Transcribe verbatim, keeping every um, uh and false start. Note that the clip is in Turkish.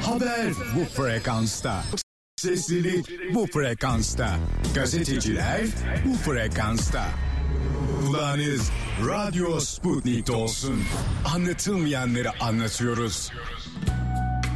Haber bu frekansta. Seslilik bu frekansta. Gazeteciler bu frekansta. Kulağınız Radyo Sputnik'te olsun. Anlatılmayanları anlatıyoruz.